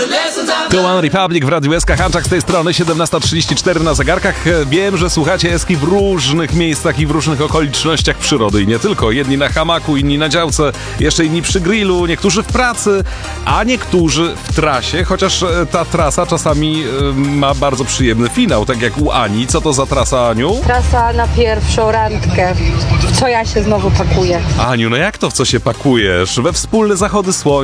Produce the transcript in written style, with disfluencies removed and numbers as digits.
To One Republic w Radiu SK. Hanczak z tej strony, 17:34 na zegarkach. Wiem, że słuchacie Eski w różnych miejscach i w różnych okolicznościach przyrody i nie tylko. Jedni na hamaku, inni na działce, jeszcze inni przy grillu, niektórzy w pracy, a niektórzy w trasie, chociaż ta trasa czasami ma bardzo przyjemny finał, tak jak u Ani. Co to za trasa, Aniu? Trasa na pierwszą randkę. W co ja się znowu pakuję? Aniu, no jak to w co się pakujesz? We wspólne zachody słońca.